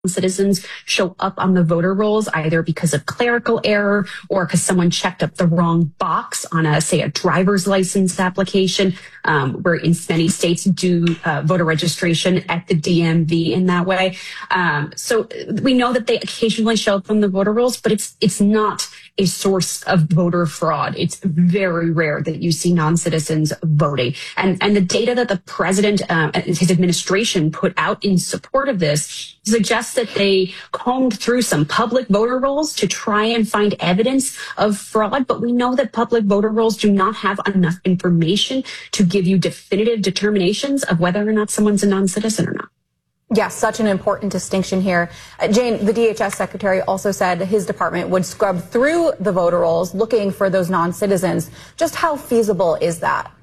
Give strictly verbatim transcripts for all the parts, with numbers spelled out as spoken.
citizens show up on the voter rolls either because of clerical error or because someone checked up the wrong box on a, say, a driver's license application, um, where in many states do uh, voter registration at the D M V in that way. Um, so we know that they occasionally show up on the voter rolls, but it's it's not a source of voter fraud. It's very rare that you see non-citizens voting. And, and the data that the president uh, and his administration put out in support of this suggests that they combed through some public voter rolls to try and find evidence of fraud. But we know that public voter rolls do not have enough information to give you definitive determinations of whether or not someone's a non-citizen or not. Yes, such an important distinction here. Uh, Jane, the D H S secretary also said his department would scrub through the voter rolls looking for those non-citizens. Just how feasible is that?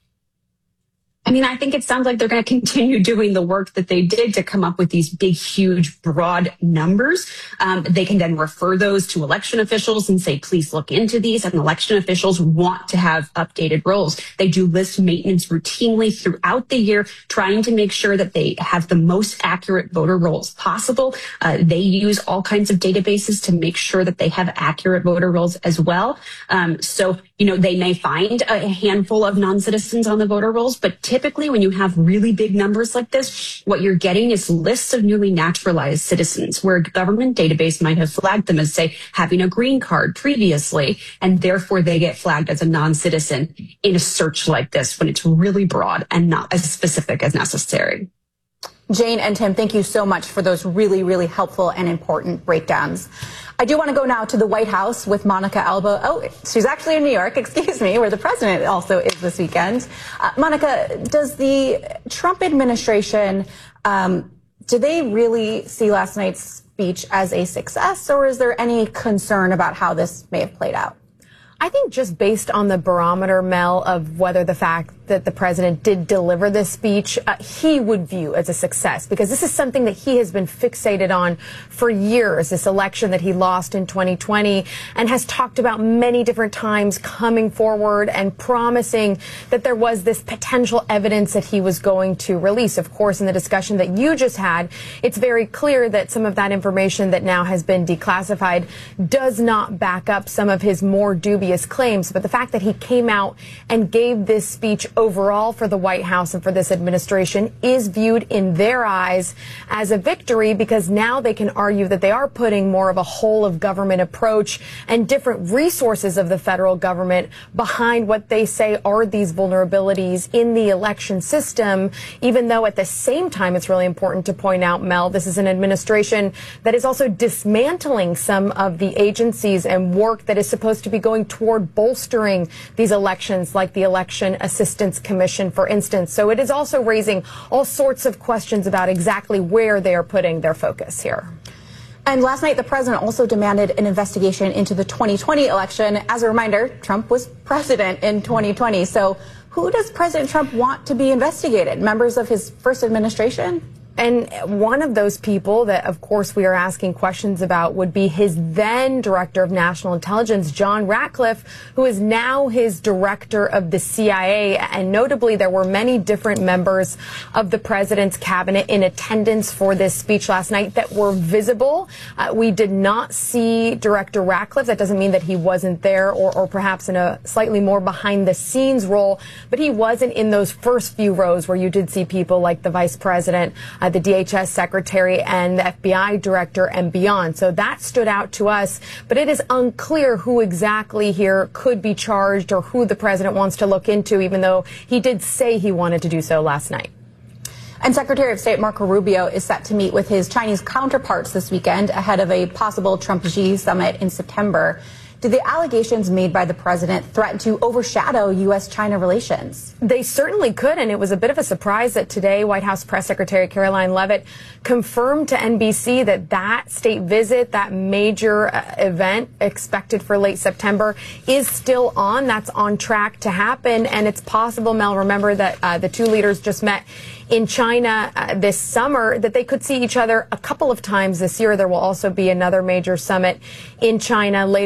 I mean, I think it sounds like they're going to continue doing the work that they did to come up with these big, huge, broad numbers. Um, they can then refer those to election officials and say, please look into these. And election officials want to have updated rolls. They do list maintenance routinely throughout the year, trying to make sure that they have the most accurate voter rolls possible. Uh, they use all kinds of databases to make sure that they have accurate voter rolls as well. Um, so, you know, they may find a handful of non-citizens on the voter rolls, but typically, when you have really big numbers like this, what you're getting is lists of newly naturalized citizens where a government database might have flagged them as, say, having a green card previously, and therefore they get flagged as a non-citizen in a search like this when it's really broad and not as specific as necessary. Jane and Tim, thank you so much for those really, really helpful and important breakdowns. I do want to go now to the White House with Monica Alba. Oh, she's actually in New York, excuse me, where the president also is this weekend. Uh, Monica, does the Trump administration, um, do they really see last night's speech as a success, or is there any concern about how this may have played out? I think just based on the barometer, Mel, of whether the fact that the president did deliver this speech, uh, he would view as a success, because this is something that he has been fixated on for years, this election that he lost in twenty twenty, and has talked about many different times coming forward and promising that there was this potential evidence that he was going to release. Of course, in the discussion that you just had, it's very clear that some of that information that now has been declassified does not back up some of his more dubious claims. But the fact that he came out and gave this speech overall for the White House and for this administration is viewed in their eyes as a victory, because now they can argue that they are putting more of a whole of government approach and different resources of the federal government behind what they say are these vulnerabilities in the election system, even though at the same time it's really important to point out, Mel, this is an administration that is also dismantling some of the agencies and work that is supposed to be going toward bolstering these elections, like the Election Assistance Commission, for instance. So it is also raising all sorts of questions about exactly where they are putting their focus here. And last night, the president also demanded an investigation into the twenty twenty election. As a reminder, Trump was president in twenty twenty. So who does President Trump want to be investigated? Members of his first administration? And one of those people that, of course, we are asking questions about would be his then director of national intelligence, John Ratcliffe, who is now his director of the C I A. And notably, there were many different members of the president's cabinet in attendance for this speech last night that were visible. Uh, we did not see Director Ratcliffe. That doesn't mean that he wasn't there, or, or perhaps in a slightly more behind the scenes role, but he wasn't in those first few rows where you did see people like the vice president, Uh, the D H S secretary, and the F B I director, and beyond. So that stood out to us, but it is unclear who exactly here could be charged or who the president wants to look into, even though he did say he wanted to do so last night. And Secretary of State Marco Rubio is set to meet with his Chinese counterparts this weekend ahead of a possible Trump-Xi summit in September. Do the allegations made by the president threaten to overshadow U S China relations? They certainly could, and it was a bit of a surprise that today White House Press Secretary Caroline Leavitt confirmed to N B C that that state visit, that major uh, event expected for late September, is still on. That's on track to happen, and it's possible, Mel, remember that uh, the two leaders just met in China uh, this summer, that they could see each other a couple of times this year. There will also be another major summit in China later in the year.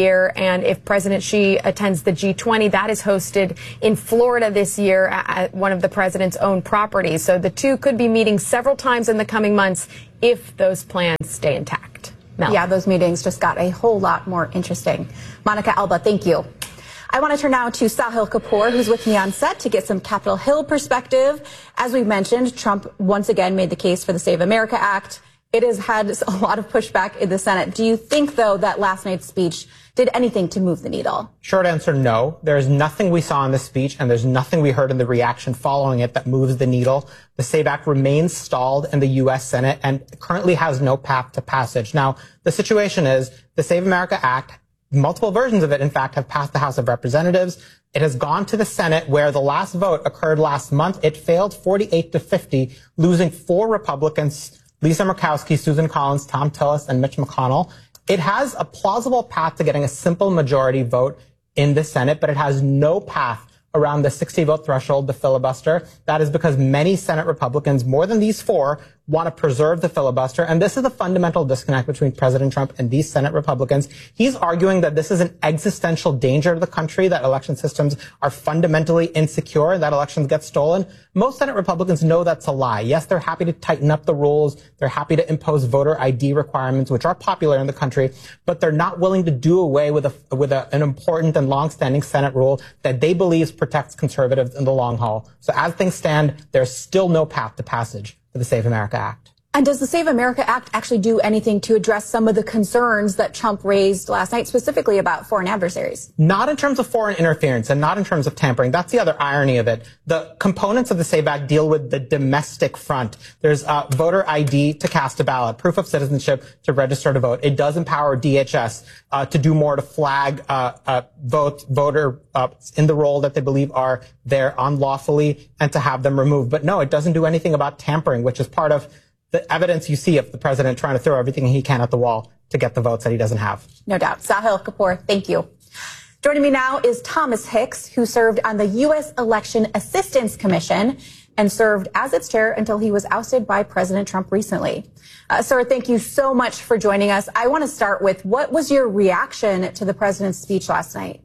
year. And if President Xi attends the G twenty, that is hosted in Florida this year at one of the president's own properties. So the two could be meeting several times in the coming months if those plans stay intact. Mel. Yeah, those meetings just got a whole lot more interesting. Monica Alba, thank you. I want to turn now to Sahil Kapoor, who's with me on set to get some Capitol Hill perspective. As we mentioned, Trump once again made the case for the Save America Act. It has had a lot of pushback in the Senate. Do you think, though, that last night's speech did anything to move the needle? Short answer, no. There is nothing we saw in the speech, and there's nothing we heard in the reaction following it that moves the needle. The SAVE Act remains stalled in the U S Senate and currently has no path to passage. Now, the situation is the Save America Act, multiple versions of it, in fact, have passed the House of Representatives. It has gone to the Senate, where the last vote occurred last month. It failed forty-eight to fifty, losing four Republicans, Lisa Murkowski, Susan Collins, Tom Tillis, and Mitch McConnell. It has a plausible path to getting a simple majority vote in the Senate, but it has no path around the sixty vote threshold, the filibuster. That is because many Senate Republicans, more than these four, want to preserve the filibuster. And this is a fundamental disconnect between President Trump and these Senate Republicans. He's arguing that this is an existential danger to the country, that election systems are fundamentally insecure, that elections get stolen. Most Senate Republicans know that's a lie. Yes, they're happy to tighten up the rules. They're happy to impose voter I D requirements, which are popular in the country, but they're not willing to do away with a, with a, an important and longstanding Senate rule that they believe protects conservatives in the long haul. So as things stand, there's still no path to passage for the Save America Act. And does the Save America Act actually do anything to address some of the concerns that Trump raised last night, specifically about foreign adversaries? Not in terms of foreign interference and not in terms of tampering. That's the other irony of it. The components of the SAVE Act deal with the domestic front. There's uh, voter I D to cast a ballot, proof of citizenship to register to vote. It does empower D H S uh, to do more to flag uh, uh, vote voter uh, in the role that they believe are there unlawfully and to have them removed. But no, it doesn't do anything about tampering, which is part of the evidence you see of the president trying to throw everything he can at the wall to get the votes that he doesn't have. No doubt. Sahil Kapoor, thank you. Joining me now is Thomas Hicks, who served on the U S Election Assistance Commission and served as its chair until he was ousted by President Trump recently. Uh, sir, thank you so much for joining us. I want to start with, what was your reaction to the president's speech last night?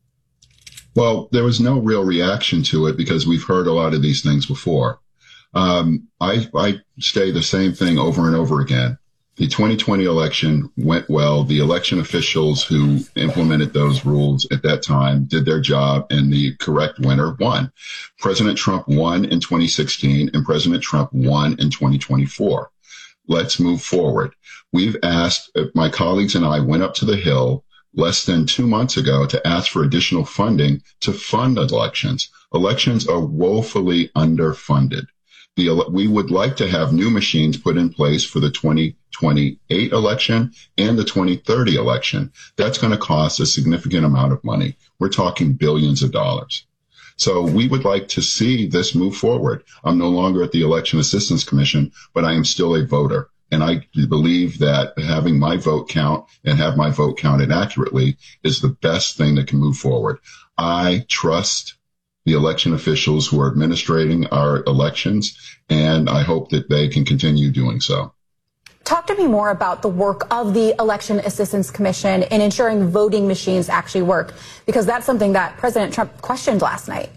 Well, there was no real reaction to it because we've heard a lot of these things before. Um, I, I say the same thing over and over again. The twenty twenty election went well. The election officials who implemented those rules at that time did their job, and the correct winner won. President Trump won in twenty sixteen, and President Trump won in twenty twenty-four. Let's move forward. We've asked, my colleagues and I went up to the Hill less than two months ago to ask for additional funding to fund elections. Elections are woefully underfunded. The, we would like to have new machines put in place for the twenty twenty-eight election and the twenty thirty election. That's going to cost a significant amount of money. We're talking billions of dollars. So we would like to see this move forward. I'm no longer at the Election Assistance Commission, but I am still a voter. And I believe that having my vote count and have my vote counted accurately is the best thing that can move forward. I trust the election officials who are administrating our elections, and I hope that they can continue doing so. Talk to me more about the work of the Election Assistance Commission in ensuring voting machines actually work, because that's something that President Trump questioned last night.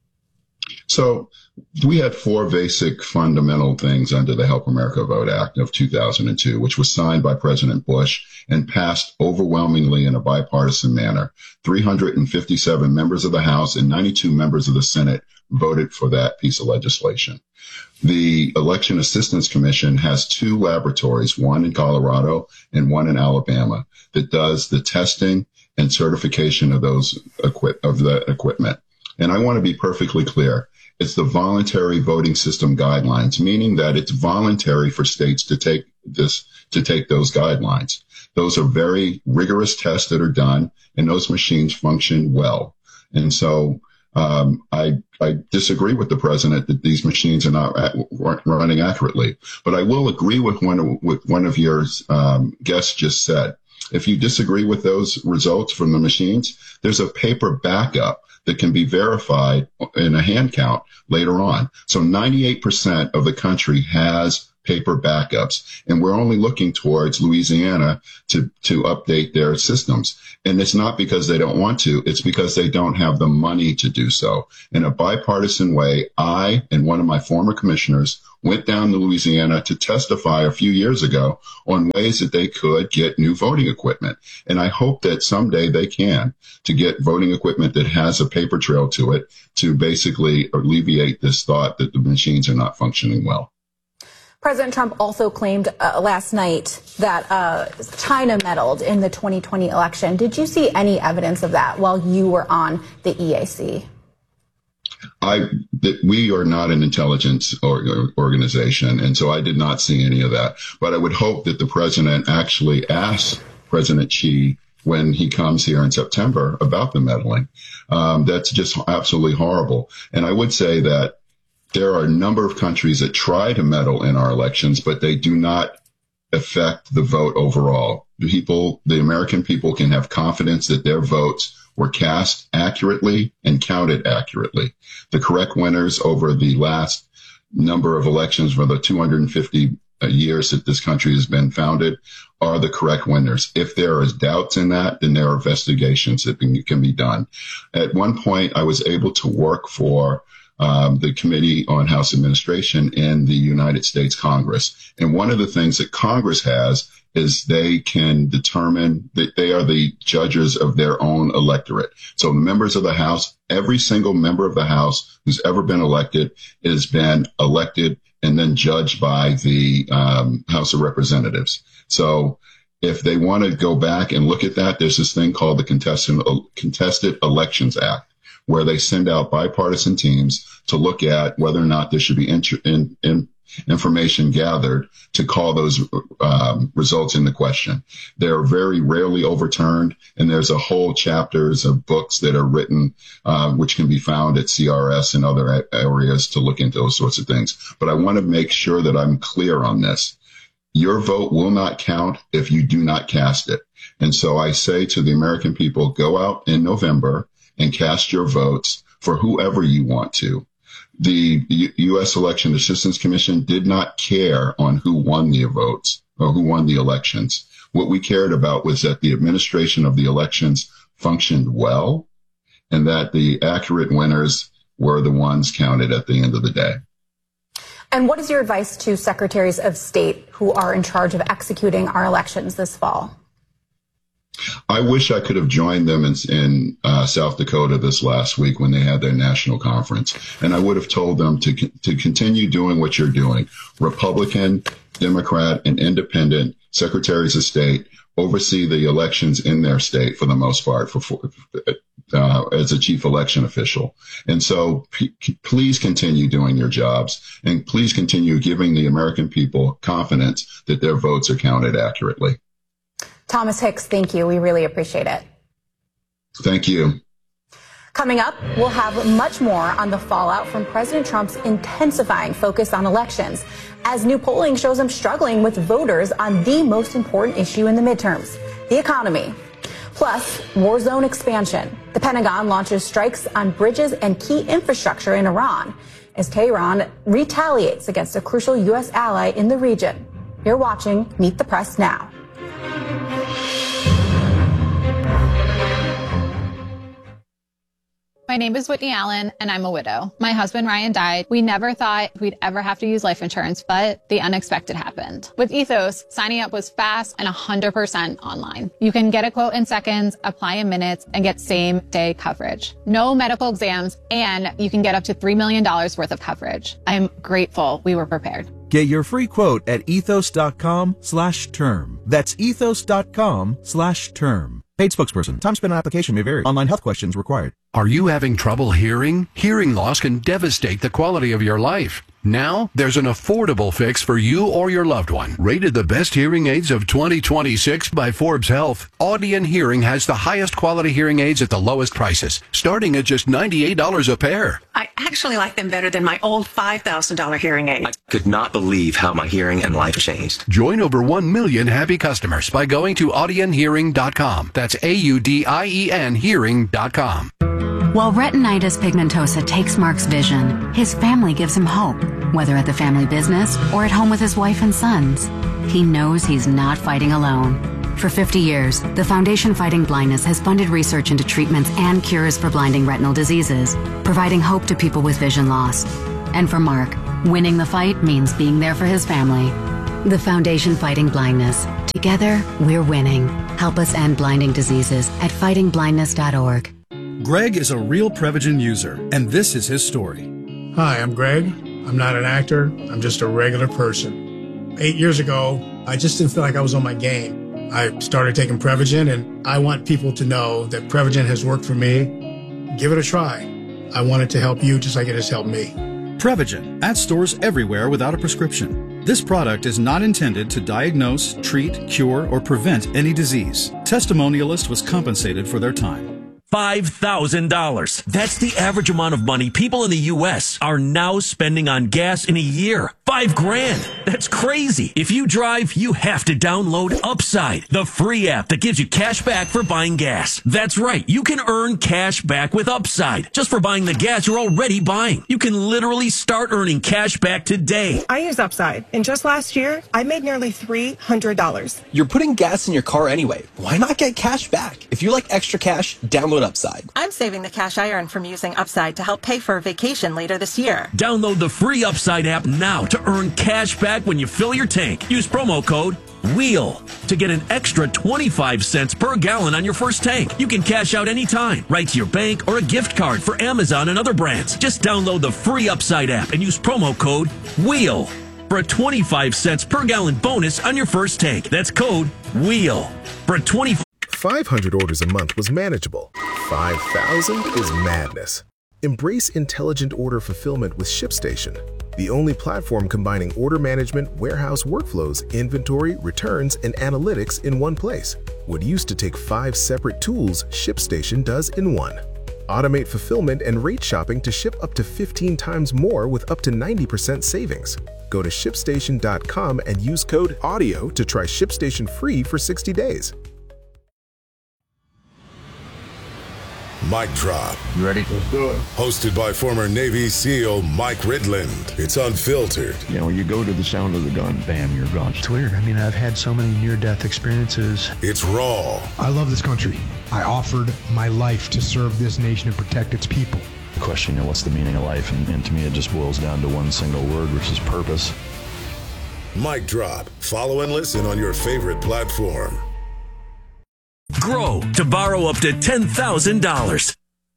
So we had four basic fundamental things under the Help America Vote Act of two thousand two, which was signed by President Bush and passed overwhelmingly in a bipartisan manner. three hundred fifty-seven members of the House and ninety-two members of the Senate voted for that piece of legislation. The Election Assistance Commission has two laboratories, one in Colorado and one in Alabama, that does the testing and certification of those equip of the equipment. And I want to be perfectly clear. It's the voluntary voting system guidelines, meaning that it's voluntary for states to take this, to take those guidelines. Those are very rigorous tests that are done, and those machines function well. And so um, I, I disagree with the president that these machines are not at, running accurately. But I will agree with one of, with one of your um, guests just said. If you disagree with those results from the machines, there's a paper backup that can be verified in a hand count later on. So ninety-eight percent of the country has paper backups. And we're only looking towards Louisiana to, to update their systems. And it's not because they don't want to. It's because they don't have the money to do so. In a bipartisan way, I and one of my former commissioners went down to Louisiana to testify a few years ago on ways that they could get new voting equipment. And I hope that someday they can, to get voting equipment that has a paper trail to it, to basically alleviate this thought that the machines are not functioning well. President Trump also claimed uh, last night that uh, China meddled in the twenty twenty election. Did you see any evidence of that while you were on the E A C? I, that we are not an intelligence or, or organization, and so I did not see any of that. But I would hope that the president actually asks President Xi when he comes here in September about the meddling. Um, that's just absolutely horrible. And I would say that there are a number of countries that try to meddle in our elections, but they do not affect the vote overall. People, the American people, can have confidence that their votes were cast accurately and counted accurately. The correct winners over the last number of elections for the two hundred fifty years that this country has been founded are the correct winners. If there is doubts in that, then there are investigations that can be done. At one point, I was able to work for Um, the Committee on House Administration in the United States Congress. And one of the things that Congress has is they can determine that they are the judges of their own electorate. So members of the House, every single member of the House who's ever been elected has been elected and then judged by the um, House of Representatives. So if they want to go back and look at that, there's this thing called the Contested, Contested Elections Act, where they send out bipartisan teams to look at whether or not there should be in, in, in information gathered to call those um, results into question. They're very rarely overturned, and there's a whole chapters of books that are written, uh, which can be found at C R S and other areas to look into those sorts of things. But I want to make sure that I'm clear on this. Your vote will not count if you do not cast it. And so I say to the American people, go out in November and cast your votes for whoever you want to. The U S Election Assistance Commission did not care on who won the votes or who won the elections. What we cared about was that the administration of the elections functioned well and that the accurate winners were the ones counted at the end of the day. And what is your advice to secretaries of state who are in charge of executing our elections this fall? I wish I could have joined them in, in uh, South Dakota this last week when they had their national conference. And I would have told them to to continue doing what you're doing. Republican, Democrat, and independent secretaries of state oversee the elections in their state for the most part for, for uh, as a chief election official. And so p- please continue doing your jobs, and please continue giving the American people confidence that their votes are counted accurately. Thomas Hicks, thank you. We really appreciate it. Thank you. Coming up, we'll have much more on the fallout from President Trump's intensifying focus on elections, as new polling shows him struggling with voters on the most important issue in the midterms, the economy. Plus, war zone expansion. The Pentagon launches strikes on bridges and key infrastructure in Iran, as Tehran retaliates against a crucial U S ally in the region. You're watching Meet the Press now. My name is Whitney Allen, and I'm a widow. My husband, Ryan, died. We never thought we'd ever have to use life insurance, but the unexpected happened. With Ethos, signing up was fast and one hundred percent online. You can get a quote in seconds, apply in minutes, and get same-day coverage. No medical exams, and you can get up to three million dollars worth of coverage. I'm grateful we were prepared. Get your free quote at ethos.com slash term. That's ethos.com slash term. Paid spokesperson. Time spent on application may vary. Online health questions required. Are you having trouble hearing? Hearing loss can devastate the quality of your life. Now, there's an affordable fix for you or your loved one. Rated the best hearing aids of twenty twenty-six by Forbes Health, Audien Hearing has the highest quality hearing aids at the lowest prices, starting at just ninety-eight dollars a pair. I actually like them better than my old five thousand dollars hearing aid. I could not believe how my hearing and life changed. Join over one million happy customers by going to audien hearing dot com. That's A U D I E N hearing dot com. While retinitis pigmentosa takes Mark's vision, his family gives him hope, whether at the family business or at home with his wife and sons. He knows he's not fighting alone. For fifty years, the Foundation Fighting Blindness has funded research into treatments and cures for blinding retinal diseases, providing hope to people with vision loss. And for Mark, winning the fight means being there for his family. The Foundation Fighting Blindness. Together, we're winning. Help us end blinding diseases at fighting blindness dot org. Greg is a real Prevagen user, and this is his story. Hi, I'm Greg. I'm not an actor. I'm just a regular person. Eight years ago, I just didn't feel like I was on my game. I started taking Prevagen, and I want people to know that Prevagen has worked for me. Give it a try. I want it to help you just like it has helped me. Prevagen, at stores everywhere without a prescription. This product is not intended to diagnose, treat, cure, or prevent any disease. Testimonialist was compensated for their time. five thousand dollars. That's the average amount of money people in the U S are now spending on gas in a year. Five grand. That's crazy. If you drive, you have to download Upside, the free app that gives you cash back for buying gas. That's right. You can earn cash back with Upside just for buying the gas you're already buying. You can literally start earning cash back today. I use Upside, and just last year, I made nearly three hundred dollars. You're putting gas in your car anyway. Why not get cash back? If you like extra cash, download Upside. I'm saving the cash I earn from using Upside to help pay for a vacation later this year. Download the free Upside app now to earn cash back when you fill your tank. Use promo code WHEEL to get an extra twenty-five cents per gallon on your first tank. You can cash out anytime, right to your bank or a gift card for Amazon and other brands. Just download the free Upside app and use promo code WHEEL for a twenty-five cents per gallon bonus on your first tank. That's code WHEEL for a twenty-five five hundred orders a month was manageable. five thousand is madness. Embrace intelligent order fulfillment with ShipStation, the only platform combining order management, warehouse workflows, inventory, returns, and analytics in one place. What used to take five separate tools, ShipStation does in one. Automate fulfillment and rate shopping to ship up to fifteen times more with up to ninety percent savings. Go to ship station dot com and use code AUDIO to try ShipStation free for sixty days. Mic Drop. You ready? Let's do it. Hosted by former Navy SEAL Mike Ridland. It's unfiltered. You know, you go to the sound of the gun, bam, you're gone. It's weird. I mean, I've had so many near-death experiences. It's raw. I love this country. I offered my life to serve this nation and protect its people. Question, you know, what's the meaning of life? And, and to me, it just boils down to one single word, which is purpose. Mic Drop. Follow and listen on your favorite platform. Grow to borrow up to ten thousand dollars.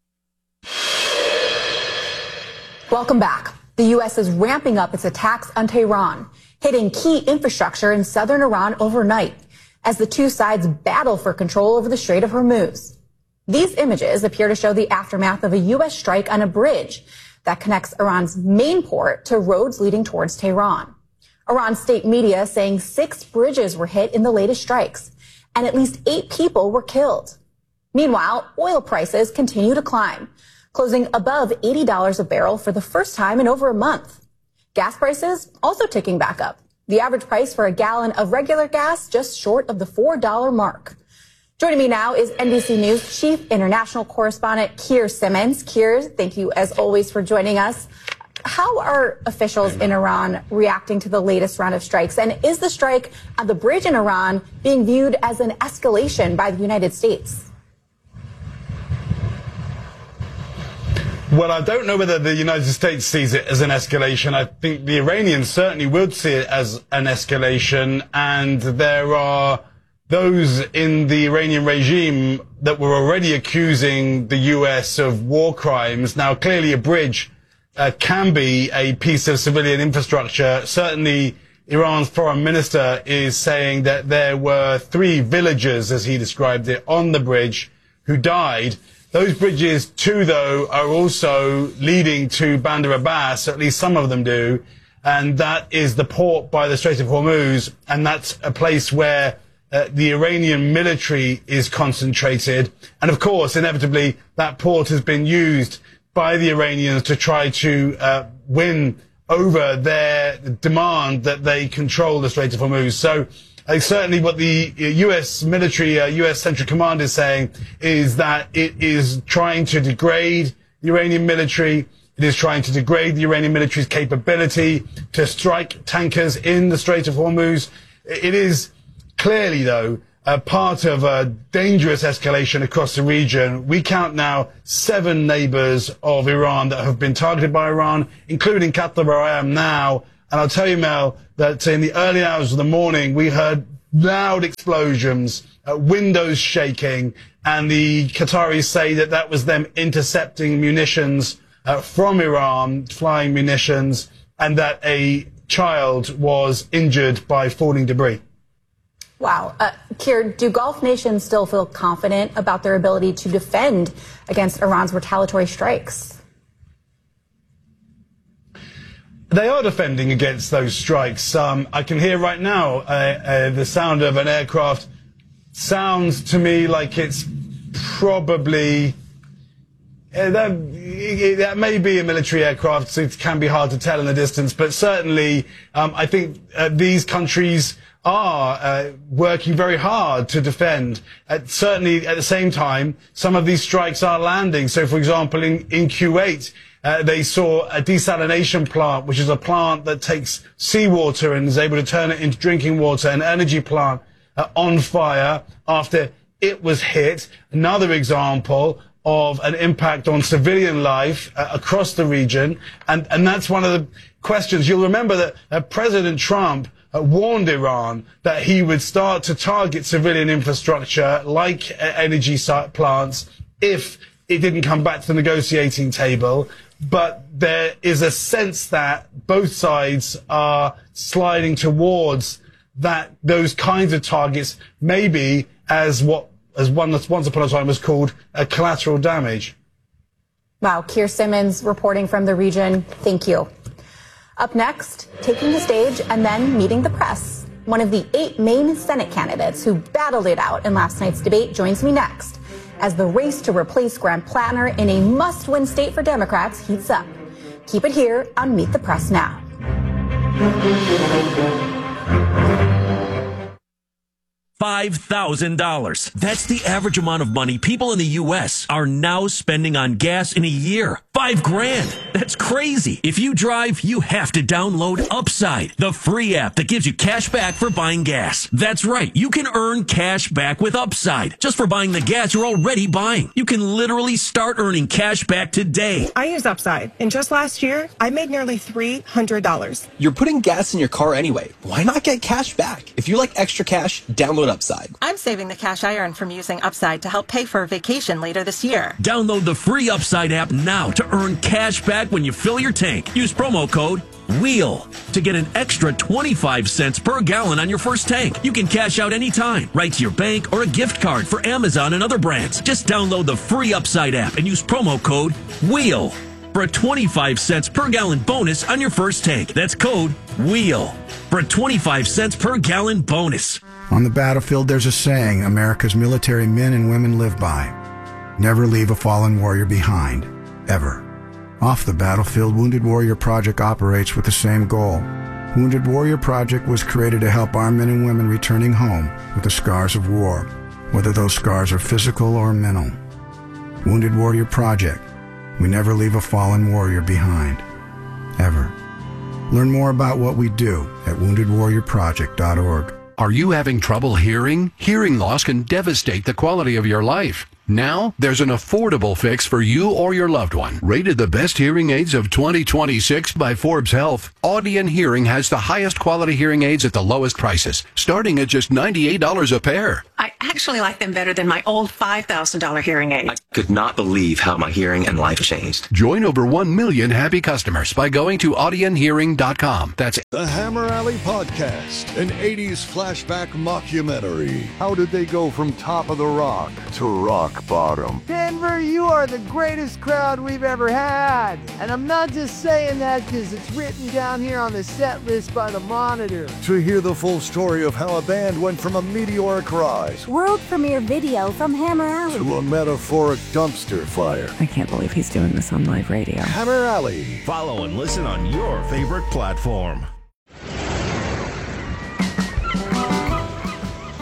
Welcome back. The U S is ramping up its attacks on Tehran, hitting key infrastructure in southern Iran overnight as the two sides battle for control over the Strait of Hormuz. These images appear to show the aftermath of a U S strike on a bridge that connects Iran's main port to roads leading towards Tehran. Iran state media saying six bridges were hit in the latest strikes, and at least eight people were killed. Meanwhile, oil prices continue to climb, closing above eighty dollars a barrel for the first time in over a month. Gas prices also ticking back up. The average price for a gallon of regular gas just short of the four dollar mark. Joining me now is N B C News Chief International Correspondent Keir Simmons. Keir, thank you as always for joining us. How are officials in Iran reacting to the latest round of strikes? And is the strike on the bridge in Iran being viewed as an escalation by the United States? Well, I don't know whether the United States sees it as an escalation. I think the Iranians certainly would see it as an escalation. And there are those in the Iranian regime that were already accusing the U S of war crimes. Now, clearly a bridge Uh, can be a piece of civilian infrastructure. Certainly, Iran's foreign minister is saying that there were three villagers, as he described it, on the bridge who died. Those bridges, too, though, are also leading to Bandar Abbas, at least some of them do, and that is the port by the Strait of Hormuz, and that's a place where uh, the Iranian military is concentrated. And, of course, inevitably, that port has been used by the Iranians to try to uh, win over their demand that they control the Strait of Hormuz. So uh, certainly what the U S military, uh, U S Central Command is saying is that it is trying to degrade the Iranian military. It is trying to degrade the Iranian military's capability to strike tankers in the Strait of Hormuz. It is clearly, though, a part of a dangerous escalation across the region. We count now seven neighbors of Iran that have been targeted by Iran, including Qatar, where I am now. And I'll tell you, Mel, that in the early hours of the morning, we heard loud explosions, uh, windows shaking, and the Qataris say that that was them intercepting munitions uh, from Iran, flying munitions, and that a child was injured by falling debris. Wow. Uh, Keir, do Gulf nations still feel confident about their ability to defend against Iran's retaliatory strikes? They are defending against those strikes. Um, I can hear right now uh, uh, the sound of an aircraft. Sounds to me like it's probably... Uh, that, that may be a military aircraft, so it can be hard to tell in the distance. But certainly, um, I think uh, these countries are uh, working very hard to defend. Uh, certainly, at the same time, some of these strikes are landing. So, for example, in, in Kuwait, uh, they saw a desalination plant, which is a plant that takes seawater and is able to turn it into drinking water, an energy plant uh, on fire after it was hit. Another example of an impact on civilian life uh, across the region. And, and that's one of the questions. You'll remember that uh, President Trump Uh, warned Iran that he would start to target civilian infrastructure like uh, energy plants if it didn't come back to the negotiating table. But there is a sense that both sides are sliding towards that, those kinds of targets, maybe as what, as one that once upon a time was called a collateral damage. Wow. Keir Simmons reporting from the region. Thank you. Up next, taking the stage and then meeting the press. One of the eight main Senate candidates who battled it out in last night's debate joins me next as the race to replace Graham Platter in a must-win state for Democrats heats up. Keep it here on Meet the Press Now. five thousand dollars. That's the average amount of money people in the U S are now spending on gas in a year. Five grand. That's crazy. If you drive, you have to download Upside, the free app that gives you cash back for buying gas. That's right. You can earn cash back with Upside just for buying the gas you're already buying. You can literally start earning cash back today. I use Upside, and just last year, I made nearly three hundred dollars. You're putting gas in your car anyway. Why not get cash back? If you like extra cash, download Upside. I'm saving the cash I earn from using Upside to help pay for a vacation later this year. Download the free Upside app now to earn cash back when you fill your tank. Use promo code WHEEL to get an extra twenty-five cents per gallon on your first tank. You can cash out anytime, right to your bank or a gift card for Amazon and other brands. Just download the free Upside app and use promo code WHEEL for a twenty-five cents per gallon bonus on your first tank. That's code WHEEL for a twenty-five cents per gallon bonus. On the battlefield, there's a saying America's military men and women live by. Never leave a fallen warrior behind, ever. Off the battlefield, Wounded Warrior Project operates with the same goal. Wounded Warrior Project was created to help our men and women returning home with the scars of war, whether those scars are physical or mental. Wounded Warrior Project. We never leave a fallen warrior behind, ever. Learn more about what we do at wounded warrior project dot org. Are you having trouble hearing? Hearing loss can devastate the quality of your life. Now, there's an affordable fix for you or your loved one. Rated the best hearing aids of twenty twenty-six by Forbes Health, Audion Hearing has the highest quality hearing aids at the lowest prices, starting at just ninety-eight dollars a pair. I actually like them better than my old five thousand dollars hearing aid. I could not believe how my hearing and life changed. Join over one million happy customers by going to audion hearing dot com. That's The Hammer Alley Podcast, an eighties flashback mockumentary. How did they go from top of the rock to rock bottom? Denver, you are the greatest crowd we've ever had. And I'm not just saying that because it's written down here on the set list by the Monitor. To hear the full story of how a band went from a meteoric rise world premiere video from Hammer Alley to a metaphoric dumpster fire. I can't believe he's doing this on live radio. Hammer Alley. Follow and listen on your favorite platform.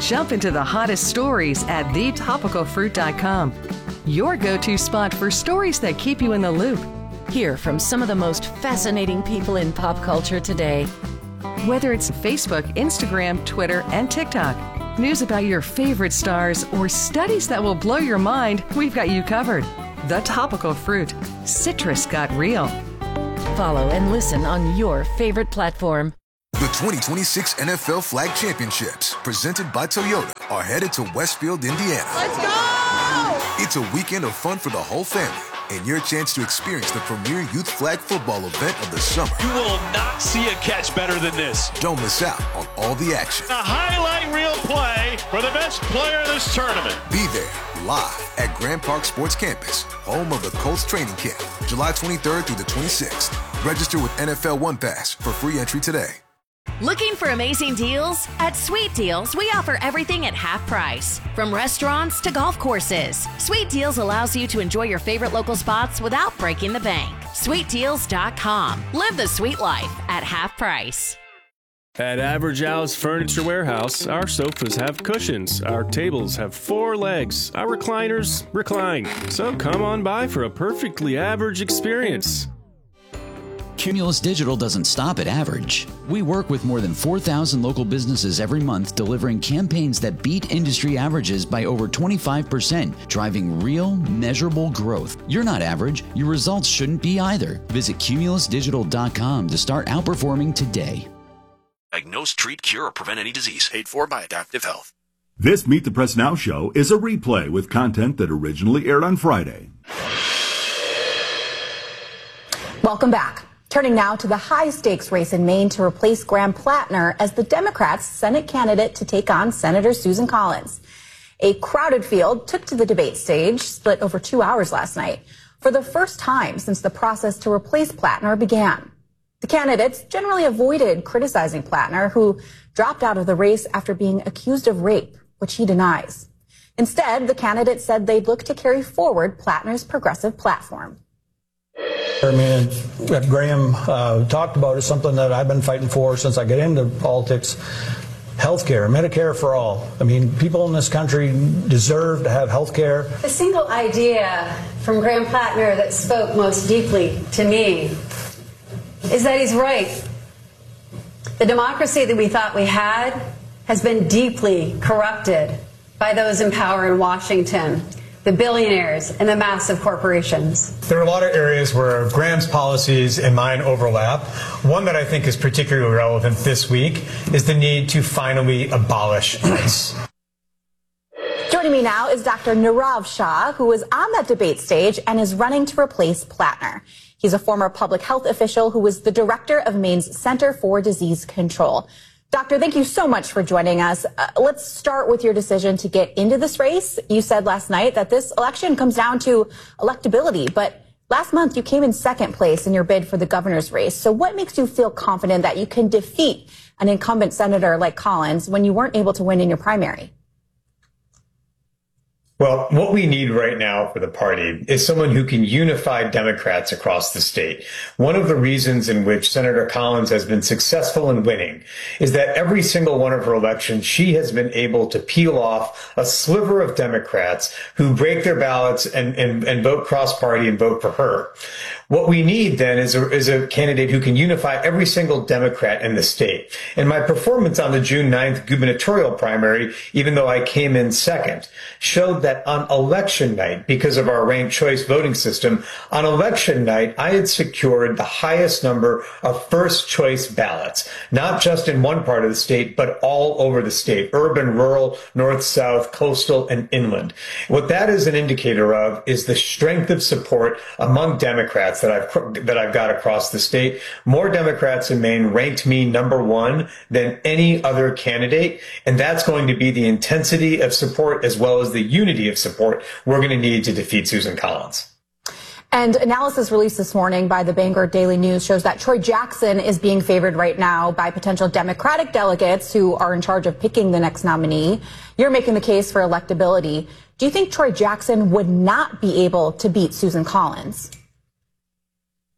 Jump into the hottest stories at the topical fruit dot com. Your go-to spot for stories that keep you in the loop. Hear from some of the most fascinating people in pop culture today. Whether it's Facebook, Instagram, Twitter, and TikTok, news about your favorite stars, or studies that will blow your mind, we've got you covered. The Topical Fruit. Citrus got real. Follow and listen on your favorite platform. The twenty twenty-six N F L Flag Championships, presented by Toyota, are headed to Westfield, Indiana. Let's go! It's a weekend of fun for the whole family, and your chance to experience the premier youth flag football event of the summer. You will not see a catch better than this. Don't miss out on all the action. A highlight reel play for the best player in this tournament. Be there, live at Grand Park Sports Campus, home of the Colts training camp, July twenty-third through the twenty-sixth. Register with N F L One Pass for free entry today. Looking for amazing deals? At Sweet Deals, we offer everything at half price. From restaurants to golf courses, Sweet Deals allows you to enjoy your favorite local spots without breaking the bank. sweet deals dot com. Live the sweet life at half price. At Average Al's Furniture Warehouse, our sofas have cushions, our tables have four legs, our recliners recline. So come on by for a perfectly average experience. Cumulus Digital doesn't stop at average. We work with more than four thousand local businesses every month, delivering campaigns that beat industry averages by over twenty-five percent, driving real, measurable growth. You're not average. Your results shouldn't be either. Visit cumulus digital dot com to start outperforming today. Diagnose, treat, cure, or prevent any disease. Paid for by Adaptive Health. This Meet the Press Now show is a replay with content that originally aired on Friday. Welcome back. Turning now to the high-stakes race in Maine to replace Graham Plattner as the Democrats' Senate candidate to take on Senator Susan Collins. A crowded field took to the debate stage, split over two hours last night, for the first time since the process to replace Plattner began. The candidates generally avoided criticizing Plattner, who dropped out of the race after being accused of rape, which he denies. Instead, the candidates said they'd look to carry forward Plattner's progressive platform. I mean, what Graham uh, talked about is something that I've been fighting for since I got into politics. Health care, Medicare for all. I mean, people in this country deserve to have health care. The single idea from Graham Plattner that spoke most deeply to me is that he's right. The democracy that we thought we had has been deeply corrupted by those in power in Washington, the billionaires and the massive corporations. There are a lot of areas where Graham's policies and mine overlap. One that I think is particularly relevant this week is the need to finally abolish ICE. Joining me now is Doctor Nirav Shah, who was on that debate stage and is running to replace Plattner. He's a former public health official who was the director of Maine's Center for Disease Control. Doctor, thank you so much for joining us. Uh, let's start with your decision to get into this race. You said last night that this election comes down to electability, but last month you came in second place in your bid for the governor's race. So what makes you feel confident that you can defeat an incumbent senator like Collins when you weren't able to win in your primary? Well, what we need right now for the party is someone who can unify Democrats across the state. One of the reasons in which Senator Collins has been successful in winning is that every single one of her elections, she has been able to peel off a sliver of Democrats who break their ballots and, and, and vote cross-party and vote for her. What we need then is a, is a candidate who can unify every single Democrat in the state. And my performance on the June ninth gubernatorial primary, even though I came in second, showed that on election night, because of our ranked choice voting system, on election night, I had secured the highest number of first choice ballots, not just in one part of the state, but all over the state, urban, rural, north, south, coastal, and inland. What that is an indicator of is the strength of support among Democrats that I've that I've got across the state. More Democrats in Maine ranked me number one than any other candidate, and that's going to be the intensity of support as well as the unity of support we're going to need to defeat Susan Collins. And analysis released this morning by the Bangor Daily News shows that Troy Jackson is being favored right now by potential Democratic delegates who are in charge of picking the next nominee. You're making the case for electability. Do you think Troy Jackson would not be able to beat Susan Collins?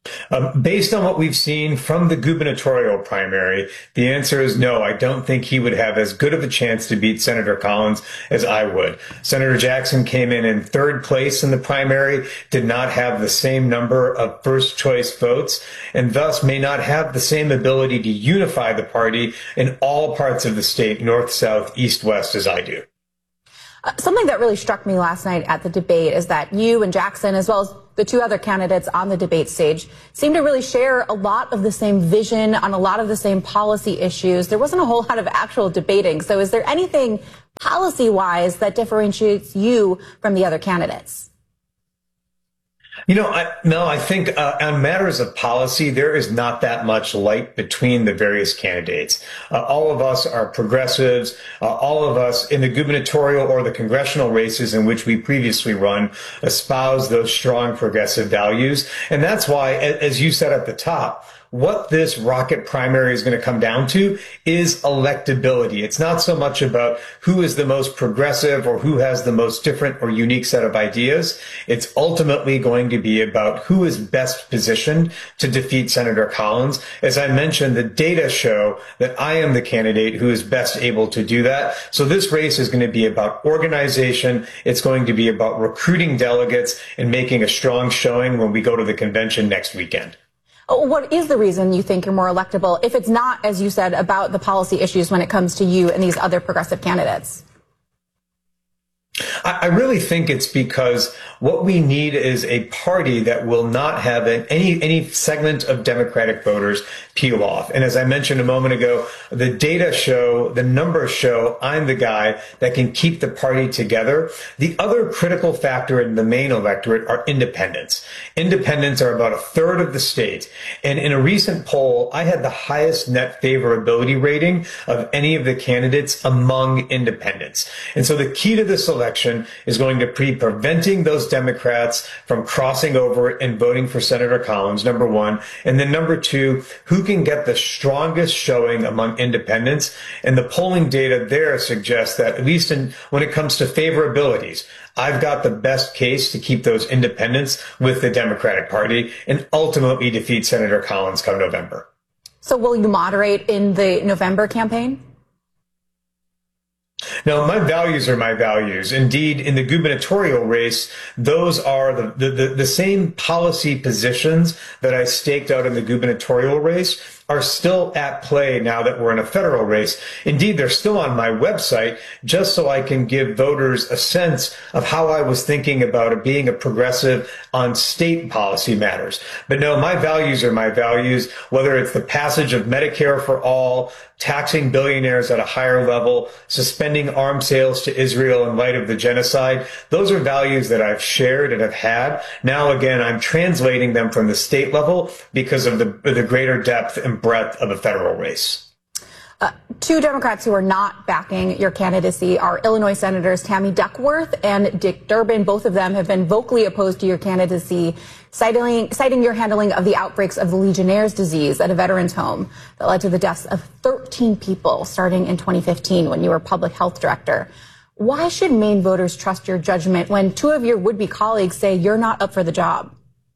Um, based on what we've seen from the gubernatorial primary, the answer is no. I don't think he would have as good of a chance to beat Senator Collins as I would. Senator Jackson came in in third place in the primary, did not have the same number of first choice votes, and thus may not have the same ability to unify the party in all parts of the state, north, south, east, west, as I do. Uh, something that really struck me last night at the debate is that you and Jackson, as well as the two other candidates on the debate stage, seem to really share a lot of the same vision on a lot of the same policy issues. There wasn't a whole lot of actual debating. So is there anything policy-wise that differentiates you from the other candidates? You know, I, no, I think uh, on matters of policy, there is not that much light between the various candidates. Uh, all of us are progressives. Uh, all of us in the gubernatorial or the congressional races in which we previously run espouse those strong progressive values. And that's why, as you said at the top, what this Rocket primary is going to come down to is electability. It's not so much about who is the most progressive or who has the most different or unique set of ideas. It's ultimately going to be about who is best positioned to defeat Senator Collins. As I mentioned, the data show that I am the candidate who is best able to do that. So this race is going to be about organization. It's going to be about recruiting delegates and making a strong showing when we go to the convention next weekend. What is the reason you think you're more electable if it's not, as you said, about the policy issues when it comes to you and these other progressive candidates? I really think it's because what we need is a party that will not have any any segment of Democratic voters peel off. And as I mentioned a moment ago, the data show, the numbers show I'm the guy that can keep the party together. The other critical factor in the Maine electorate are independents. Independents are about a third of the state. And in a recent poll, I had the highest net favorability rating of any of the candidates among independents. And so the key to this election is going to be preventing those Democrats from crossing over and voting for Senator Collins, number one. And then number two, who can get the strongest showing among independents? And the polling data there suggests that, at least in, when it comes to favorabilities, I've got the best case to keep those independents with the Democratic Party and ultimately defeat Senator Collins come November. So will you moderate in the November campaign? No, my values are my values. Indeed, in the gubernatorial race, those are the, the, the, the same policy positions that I staked out in the gubernatorial race are still at play now that we're in a federal race. Indeed, they're still on my website just so I can give voters a sense of how I was thinking about it being a progressive on state policy matters. But no, my values are my values, whether it's the passage of Medicare for all, taxing billionaires at a higher level, suspending arms sales to Israel in light of the genocide. Those are values that I've shared and have had. Now, again, I'm translating them from the state level because of the, the greater depth and breadth of a federal race. Uh, two Democrats who are not backing your candidacy are Illinois Senators Tammy Duckworth and Dick Durbin. Both of them have been vocally opposed to your candidacy, citing, citing your handling of the outbreaks of the Legionnaire's disease at a veterans home that led to the deaths of thirteen people starting in twenty fifteen when you were public health director. Why should Maine voters trust your judgment when two of your would-be colleagues say you're not up for the job?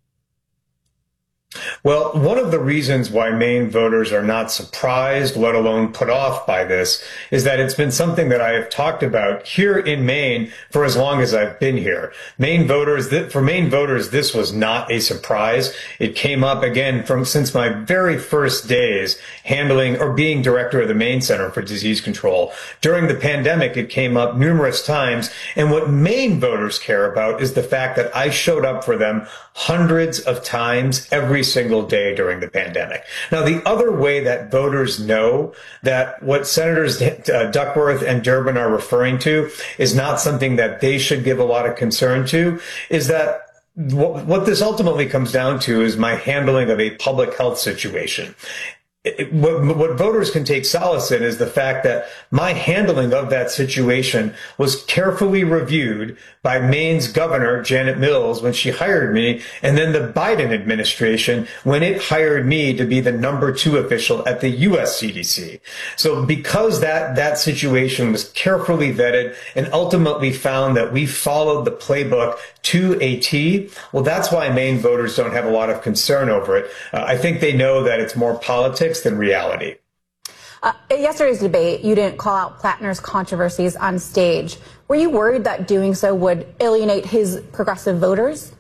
Well, one of the reasons why Maine voters are not surprised, let alone put off by this, is that it's been something that I have talked about here in Maine for as long as I've been here. Maine voters, for Maine voters, this was not a surprise. It came up again from since my very first days handling or being director of the Maine Center for Disease Control. During the pandemic, it came up numerous times. And what Maine voters care about is the fact that I showed up for them hundreds of times every single day during the pandemic. Now, the other way that voters know that what Senators uh, Duckworth and Durbin are referring to is not something that they should give a lot of concern to is that what, what this ultimately comes down to is my handling of a public health situation. It, what, what voters can take solace in is the fact that my handling of that situation was carefully reviewed by Maine's governor, Janet Mills, when she hired me, and then the Biden administration when it hired me to be the number two official at the U S C D C. So because that, that situation was carefully vetted and ultimately found that we followed the playbook to a T, well, that's why Maine voters don't have a lot of concern over it. Uh, I think they know that it's more politics than reality. Uh, at yesterday's debate, you didn't call out Plattner's controversies on stage. Were you worried that doing so would alienate his progressive voters?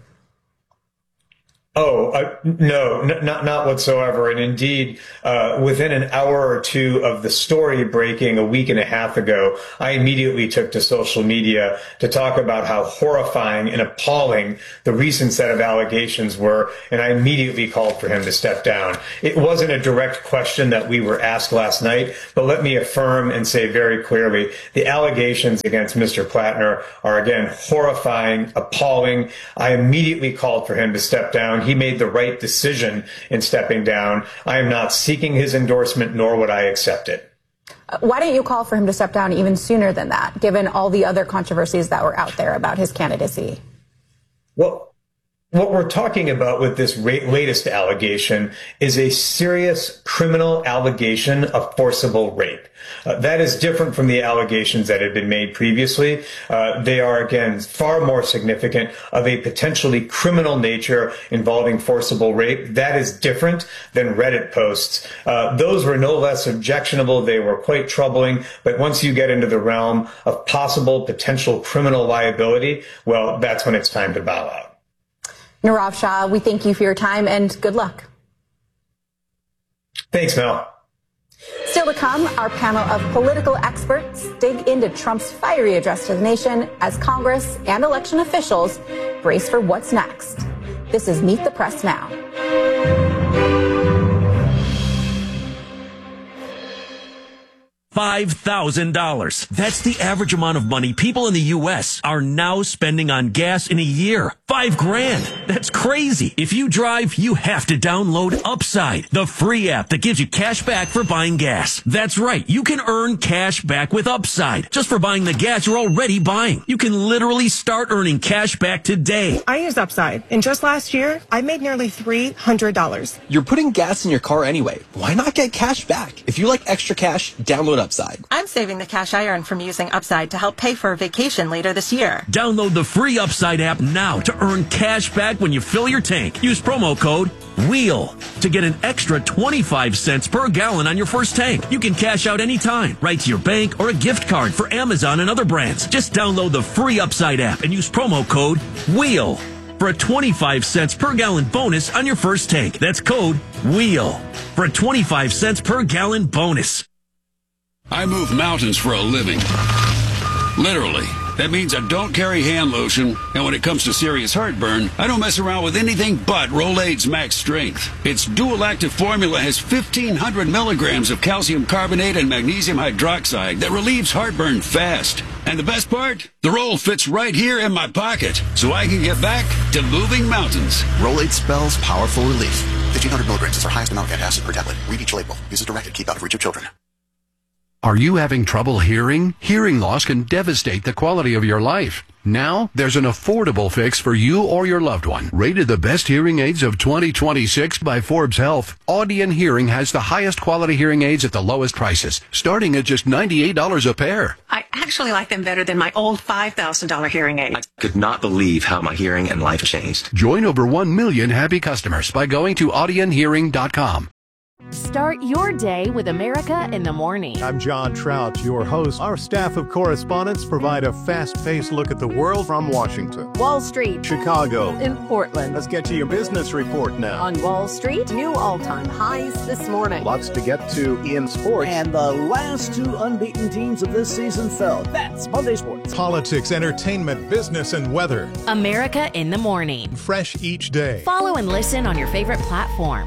Oh, uh, no, n- not not whatsoever. And indeed, uh, within an hour or two of the story breaking a week and a half ago, I immediately took to social media to talk about how horrifying and appalling the recent set of allegations were. And I immediately called for him to step down. It wasn't a direct question that we were asked last night, but let me affirm and say very clearly, the allegations against Mister Plattner are, again, horrifying, appalling. I immediately called for him to step down. He made the right decision in stepping down. I am not seeking his endorsement, nor would I accept it. Why didn't you call for him to step down even sooner than that, given all the other controversies that were out there about his candidacy? Well, what we're talking about with this ra- latest allegation is a serious criminal allegation of forcible rape. Uh, that is different from the allegations that had been made previously. Uh, they are, again, far more significant, of a potentially criminal nature involving forcible rape. That is different than Reddit posts. Uh, those were no less objectionable. They were quite troubling. But once you get into the realm of possible potential criminal liability, well, that's when it's time to bow out. Nirav Shah, we thank you for your time and good luck. Thanks, Mel. Still to come, our panel of political experts dig into Trump's fiery address to the nation as Congress and election officials brace for what's next. This is Meet the Press Now. five thousand dollars. That's the average amount of money people in the U S are now spending on gas in a year. Five grand. That's crazy. If you drive, you have to download Upside, the free app that gives you cash back for buying gas. That's right. You can earn cash back with Upside just for buying the gas you're already buying. You can literally start earning cash back today. I use Upside, and just last year, I made nearly three hundred dollars. You're putting gas in your car anyway. Why not get cash back? If you like extra cash, download Upside. I'm saving the cash I earn from using Upside to help pay for a vacation later this year. Download the free Upside app now to earn cash back when you fill your tank. Use promo code WHEEL to get an extra twenty-five cents per gallon on your first tank. You can cash out anytime, right to your bank or a gift card for Amazon and other brands. Just download the free Upside app and use promo code WHEEL for a twenty-five cents per gallon bonus on your first tank. That's code WHEEL for a twenty-five cents per gallon bonus. I move mountains for a living. Literally. That means I don't carry hand lotion, and when it comes to serious heartburn, I don't mess around with anything but Rolaids Max Strength. Its dual active formula has fifteen hundred milligrams of calcium carbonate and magnesium hydroxide that relieves heartburn fast. And the best part? The roll fits right here in my pocket, so I can get back to moving mountains. Rolaids spells powerful relief. fifteen hundred milligrams is our highest amount of antacid per tablet. Read each label. Use as directed. Keep out of reach of children. Are you having trouble hearing? Hearing loss can devastate the quality of your life. Now, there's an affordable fix for you or your loved one. Rated the best hearing aids of twenty twenty-six by Forbes Health, Audion Hearing has the highest quality hearing aids at the lowest prices, starting at just ninety-eight dollars a pair. I actually like them better than my old five thousand dollars hearing aid. I could not believe how my hearing and life changed. Join over one million happy customers by going to audion hearing dot com. Start your day with America in the Morning. I'm John Trout, your host. Our staff of correspondents provide a fast-paced look at the world from Washington, Wall Street, Chicago, in Portland. Let's get to your business report now. On Wall Street, new all-time highs this morning. Lots to get to in sports. And the last two unbeaten teams of this season fell. That's Monday Sports. Politics, entertainment, business, and weather. America in the Morning. Fresh each day. Follow and listen on your favorite platform.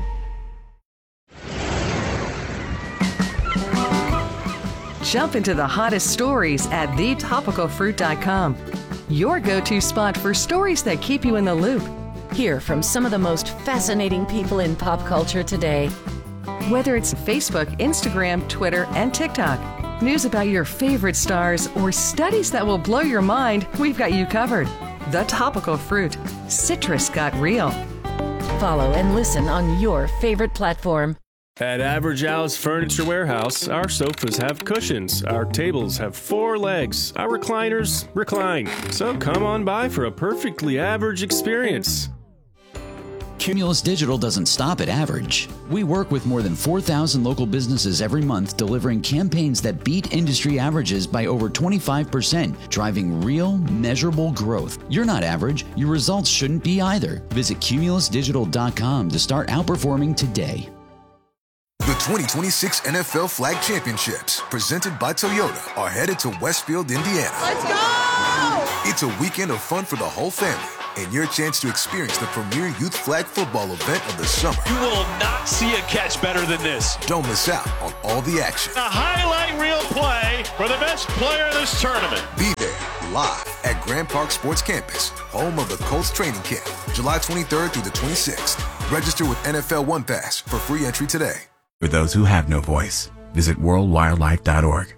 Jump into the hottest stories at the topical fruit dot com. Your go-to spot for stories that keep you in the loop. Hear from some of the most fascinating people in pop culture today. Whether it's Facebook, Instagram, Twitter, and TikTok, news about your favorite stars, or studies that will blow your mind, we've got you covered. The Topical Fruit. Citrus got real. Follow and listen on your favorite platform. At Average Al's Furniture Warehouse, our sofas have cushions, our tables have four legs, our recliners recline. So come on by for a perfectly average experience. Cumulus Digital doesn't stop at average. We work with more than four thousand local businesses every month, delivering campaigns that beat industry averages by over twenty-five percent, driving real, measurable growth. You're not average. Your results shouldn't be either. Visit cumulus digital dot com to start outperforming today. The twenty twenty-six N F L Flag Championships, presented by Toyota, are headed to Westfield, Indiana. Let's go! It's a weekend of fun for the whole family, and your chance to experience the premier youth flag football event of the summer. You will not see a catch better than this. Don't miss out on all the action. A highlight reel play for the best player in this tournament. Be there, live at Grand Park Sports Campus, home of the Colts training camp, July twenty-third through the twenty-sixth. Register with N F L One Pass for free entry today. For those who have no voice, visit world wildlife dot org.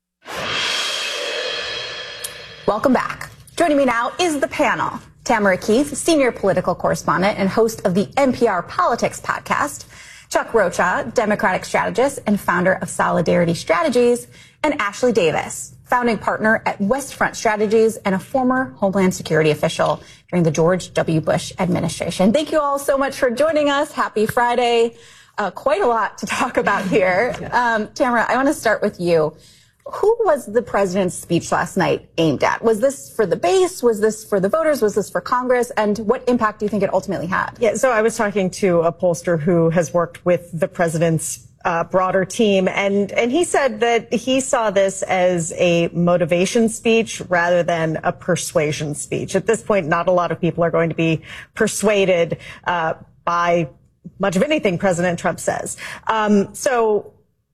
Welcome back. Joining me now is the panel. Tamara Keith, senior political correspondent and host of the N P R Politics podcast. Chuck Rocha, Democratic strategist and founder of Solidarity Strategies. And Ashley Davis, founding partner at West Front Strategies and a former Homeland Security official during the George W. Bush administration. Thank you all so much for joining us. Happy Friday. Uh, quite a lot to talk about here. Um, Tamara, I want to start with you. Who was the president's speech last night aimed at? Was this for the base? Was this for the voters? Was this for Congress? And what impact do you think it ultimately had? Yeah, so I was talking to a pollster who has worked with the president's uh, broader team, and, and he said that he saw this as a motivation speech rather than a persuasion speech. At this point, not a lot of people are going to be persuaded uh, by much of anything President Trump says. Um, so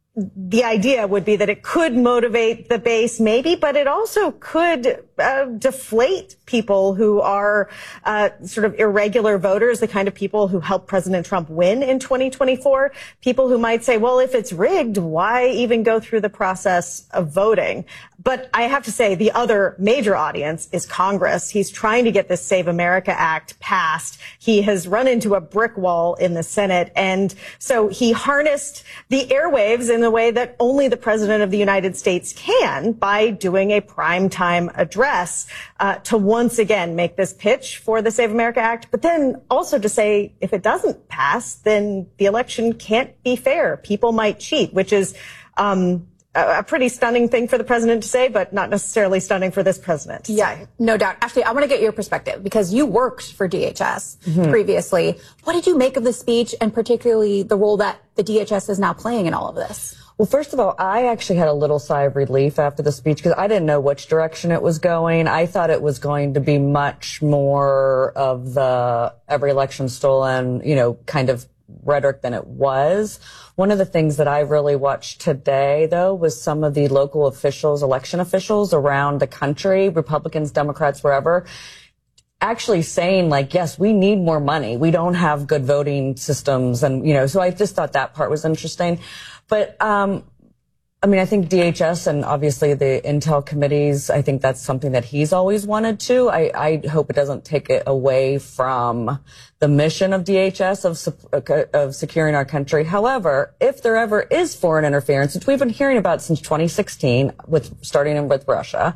the idea would be that it could motivate the base, maybe, but it also could uh, deflate people who are uh, sort of irregular voters, the kind of people who helped President Trump win in twenty twenty-four. People who might say, well, if it's rigged, why even go through the process of voting? But I have to say the other major audience is Congress. He's trying to get this Save America Act passed. He has run into a brick wall in the Senate. And so he harnessed the airwaves in the way that only the president of the United States can by doing a primetime address uh, to once again make this pitch for the Save America Act, but then also to say if it doesn't pass, then the election can't be fair. People might cheat, which is um a pretty stunning thing for the president to say, but not necessarily stunning for this president to yeah, say. No doubt. Actually, I want to get your perspective because you worked for D H S mm-hmm. previously. What did you make of the speech and particularly the role that the D H S is now playing in all of this? Well, first of all, I actually had a little sigh of relief after the speech because I didn't know which direction it was going. I thought it was going to be much more of the every election stolen, you know, kind of rhetoric than it was. One of the things that I really watched today, though, was some of the local officials, election officials around the country, Republicans, Democrats, wherever, actually saying, like, yes, we need more money. We don't have good voting systems. And, you know, so I just thought that part was interesting. But, um, I mean, I think D H S and obviously the Intel committees, I think that's something that he's always wanted to. I, I hope it doesn't take it away from the mission of D H S of, of securing our country. However, if there ever is foreign interference, which we've been hearing about since twenty sixteen, with starting with Russia,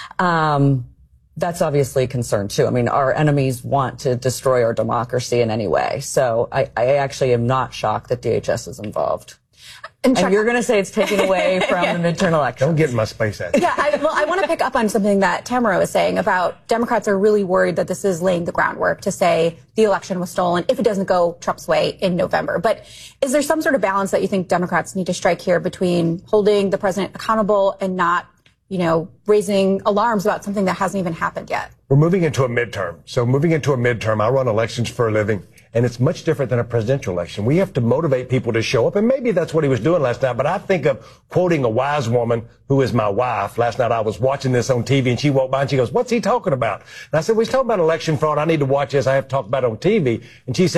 um, that's obviously a concern too. I mean, our enemies want to destroy our democracy in any way. So I, I actually am not shocked that D H S is involved. And, and you're going to say it's taken away from yeah. the midterm election. Don't get in my space ass. Yeah, I, well, I want to pick up on something that Tamara was saying about Democrats are really worried that this is laying the groundwork to say the election was stolen if it doesn't go Trump's way in November. But is there some sort of balance that you think Democrats need to strike here between holding the president accountable and not, you know, raising alarms about something that hasn't even happened yet? We're moving into a midterm. So moving into a midterm, I run elections for a living. And it's much different than a presidential election. We have to motivate people to show up. And maybe that's what he was doing last night. But I think of quoting a wise woman who is my wife. Last night I was watching this on T V and she walked by and she goes, what's he talking about? And I said, well, he's talking about election fraud. I need to watch this. I have to talk about it on T V. And she said,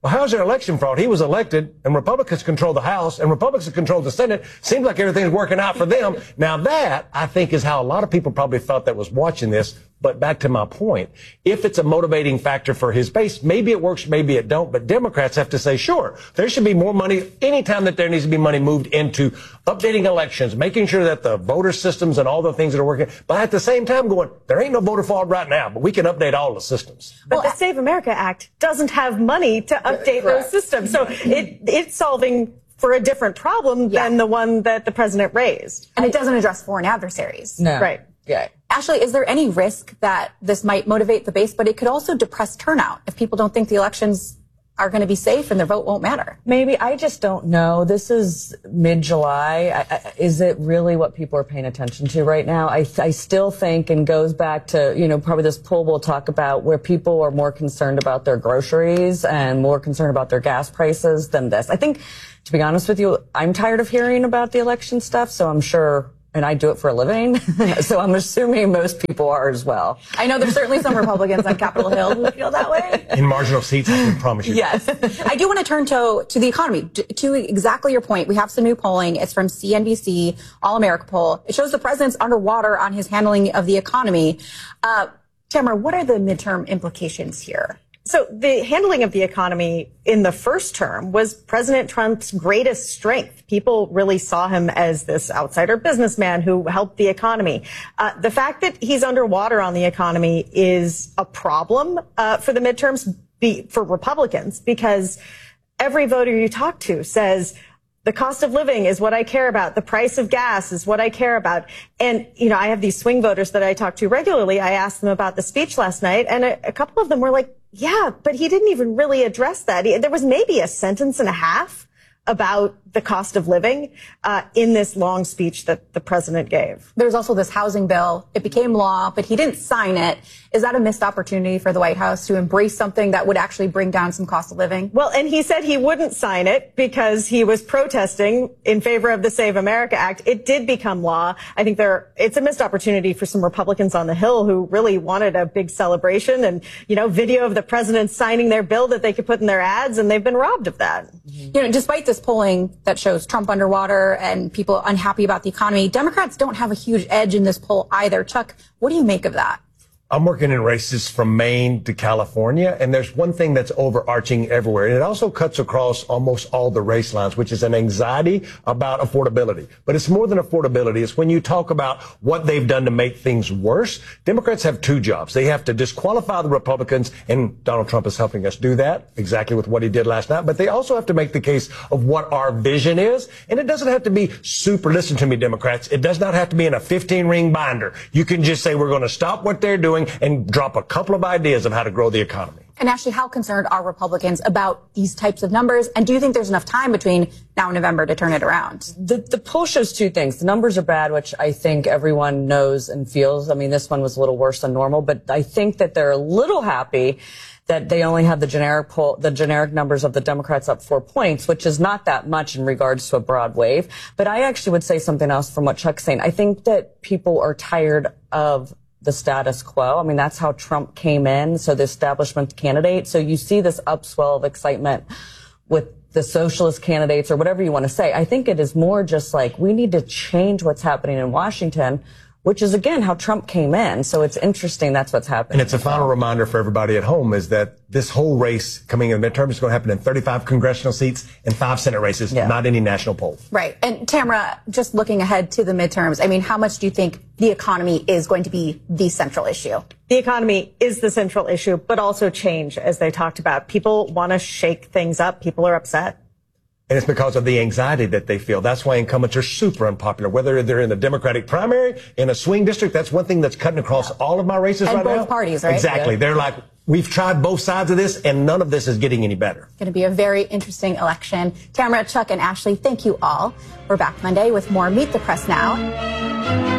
Well, how's there election fraud? He was elected, and Republicans control the House, and Republicans control the Senate. Seems like everything's working out for them. Now, that, I think, is how a lot of people probably felt that was watching this. But back to my point, if it's a motivating factor for his base, maybe it works, maybe it don't. But Democrats have to say, sure, there should be more money anytime that there needs to be money moved into updating elections, making sure that the voter systems and all the things that are working. But at the same time going, there ain't no voter fraud right now, but we can update all the systems. But the Save America Act doesn't have money to update those systems. So it it's solving for a different problem Yeah. than the one that the president raised. And it doesn't address foreign adversaries. No. Right. Yeah. Ashley, is there any risk that this might motivate the base, but it could also depress turnout if people don't think the elections are going to be safe and their vote won't matter? Maybe. I just don't know. This is mid-July. I, I, is it really what people are paying attention to right now? I, I still think, and goes back to, you know, probably this poll we'll talk about, where people are more concerned about their groceries and more concerned about their gas prices than this. I think, to be honest with you, I'm tired of hearing about the election stuff, so I'm sure, and I do it for a living, so I'm assuming most people are as well. I know there's certainly some Republicans on Capitol Hill who feel that way. In marginal seats, I can promise you. Yes. I do want to turn to, to the economy. To, to exactly your point, we have some new polling. It's from C N B C, All America poll. It shows the president's underwater on his handling of the economy. Uh, Tamara, what are the midterm implications here? So the handling of the economy in the first term was President Trump's greatest strength. People really saw him as this outsider businessman who helped the economy. Uh, the fact that he's underwater on the economy is a problem uh, for the midterms be, for Republicans, because every voter you talk to says, the cost of living is what I care about. The price of gas is what I care about. And, you know, I have these swing voters that I talk to regularly. I asked them about the speech last night, and a, a couple of them were like, yeah, but he didn't even really address that. He, there was maybe a sentence and a half about the cost of living uh, in this long speech that the president gave. There's also this housing bill. It became law, but he didn't sign it. Is that a missed opportunity for the White House to embrace something that would actually bring down some cost of living? Well, and he said he wouldn't sign it because he was protesting in favor of the Save America Act. It did become law. I think there, it's a missed opportunity for some Republicans on the Hill who really wanted a big celebration and, you know, video of the president signing their bill that they could put in their ads, and they've been robbed of that. You know, despite this polling that shows Trump underwater and people unhappy about the economy, Democrats don't have a huge edge in this poll either. Chuck, what do you make of that? I'm working in races from Maine to California, and there's one thing that's overarching everywhere, and it also cuts across almost all the race lines, which is an anxiety about affordability. But it's more than affordability. It's when you talk about what they've done to make things worse. Democrats have two jobs. They have to disqualify the Republicans, and Donald Trump is helping us do that, exactly with what he did last night. But they also have to make the case of what our vision is, and it doesn't have to be super, listen to me, Democrats, it does not have to be in a fifteen-ring binder. You can just say we're going to stop what they're doing and drop a couple of ideas of how to grow the economy. And Ashley, how concerned are Republicans about these types of numbers? And do you think there's enough time between now and November to turn it around? The, the poll shows two things. The numbers are bad, which I think everyone knows and feels. I mean, this one was a little worse than normal, but I think that they're a little happy that they only have the generic poll, the generic numbers of the Democrats up four points, which is not that much in regards to a broad wave. But I actually would say something else from what Chuck's saying. I think that people are tired of the status quo. I mean, that's how Trump came in, so the establishment candidate. So you see this upswell of excitement with the socialist candidates or whatever you want to say. I think it is more just like we need to change what's happening in Washington, which is, again, how Trump came in. So it's interesting that's what's happening. And it's a final reminder for everybody at home is that this whole race coming in the midterm is going to happen in thirty-five congressional seats and five Senate races, yeah. Not any national poll. Right. And Tamara, just looking ahead to the midterms, I mean, how much do you think the economy is going to be the central issue? The economy is the central issue, but also change, as they talked about. People want to shake things up. People are upset. And it's because of the anxiety that they feel. That's why incumbents are super unpopular. Whether they're in the Democratic primary, in a swing district, that's one thing that's cutting across yeah. all of my races and right both now. both parties, right? Exactly. Yeah. They're like, we've tried both sides of this, and none of this is getting any better. It's going to be a very interesting election. Tamara, Chuck, and Ashley, thank you all. We're back Monday with more Meet the Press Now.